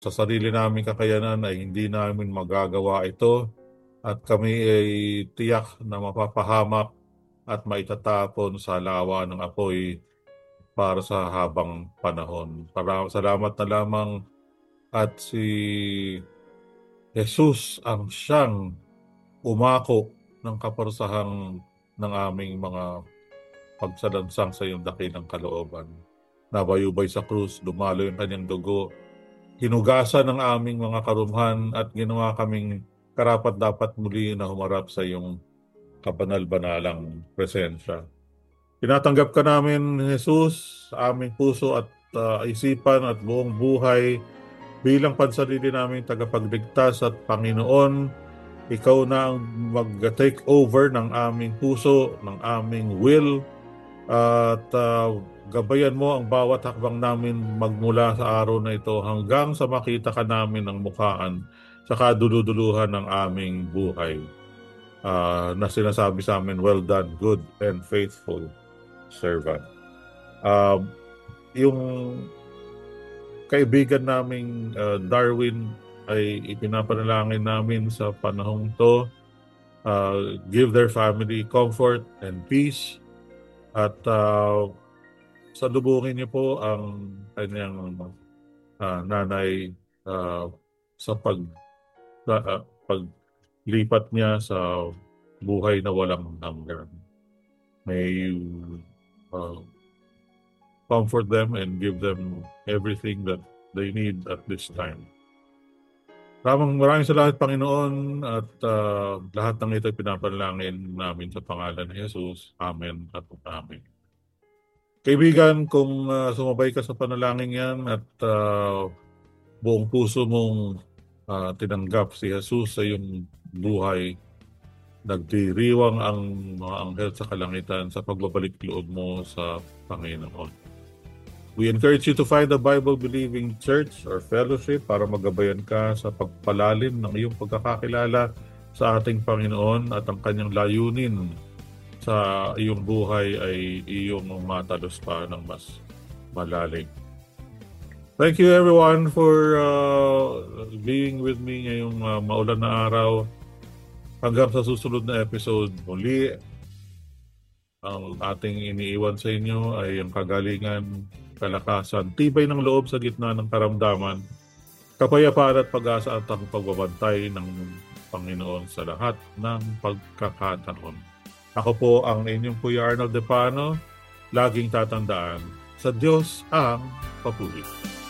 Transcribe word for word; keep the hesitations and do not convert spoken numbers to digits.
sa sarili naming kakayanan ay hindi namin magagawa ito at kami ay tiyak na mapapahamak at maitatapon sa lawa ng apoy para sa habang panahon. Para, salamat na lamang at si Jesus ang siyang umako ng kaparusahan ng aming mga pagsalansang sa iyong dakilang kalooban. Nabayubay sa krus, dumalo yung kanyang dugo, hinugasan ng aming mga karumhan at ginawa kaming karapat-dapat muli na humarap sa iyong kabanal-banalang presensya. Tinatanggap ka namin, Jesus, sa aming puso at uh, isipan at buong buhay bilang pansarili naming tagapagligtas at Panginoon. Ikaw na ang mag-take over ng aming puso, ng aming will, at uh, gabayan mo ang bawat hakbang namin magmula sa araw na ito hanggang sa makita ka namin ng mukhaan sa kaduluduluhan ng aming buhay. Uh, na sinasabi sa amin, well done, good and faithful servant. Uh, yung kaibigan naming uh, Darwin ay ipinapanalangin namin sa panahong to. Uh, give their family comfort and peace. At uh, salubungin niyo po ang kanyang uh, nanay uh, sa pag, uh, paglipat niya sa buhay na walang hanggan. May you uh, comfort them and give them everything that they need at this time. Maraming maraming salamat, Panginoon, at uh, lahat ng ito pinapanalangin namin sa pangalan ni Jesus. Amen at amen. Kaibigan, kung uh, sumabay ka sa panalangin yan at uh, buong puso mong uh, tinanggap si Jesus sa iyong buhay, nagdiriwang ang mga anghel sa kalangitan sa pagbabalik loob mo sa Panginoon. We encourage you to find a Bible-believing church or fellowship para magabayan ka sa pagpalalim ng iyong pagkakakilala sa ating Panginoon at ang kanyang layunin sa iyong buhay ay iyong matalos pa ng mas malalim. Thank you everyone for uh, being with me ngayong uh, maulan na araw. Hanggang sa susunod na episode muli, ang ating iniiwan sa inyo ay ang kagalingan, kalakasan, tibay ng loob sa gitna ng karamdaman, kapayapaan at pag-asa at ang pagbabantay ng Panginoon sa lahat ng pagkakataon. Ako po ang inyong Kuya Arnold Depano, laging tatandaan, sa Diyos ang papuri.